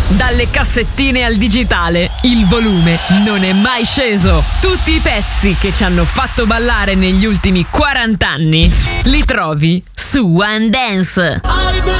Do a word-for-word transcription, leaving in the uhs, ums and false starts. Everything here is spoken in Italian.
Dalle cassettine al digitale, il volume non è mai sceso. Tutti i pezzi che ci hanno fatto ballare negli ultimi quaranta anni li trovi su One Dance.